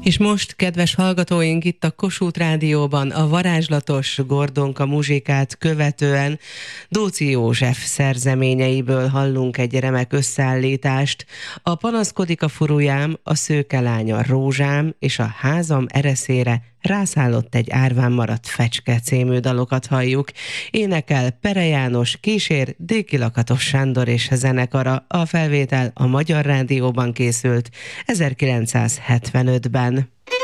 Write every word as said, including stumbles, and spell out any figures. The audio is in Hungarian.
És most, kedves hallgatóink, itt a Kossuth Rádióban a varázslatos Gordonka muzsikát követően Dóczy József szerzeményeiből hallunk egy remek összeállítást. A Panaszkodik a furujám, a szőke lánya rózsám és a házam ereszére rászállott egy árván maradt fecske című dalokat halljuk. Énekel Pere János, kísér Déki Lakatos Sándor és zenekara. A felvétel a Magyar Rádióban készült ezerkilencszázhetvenötben.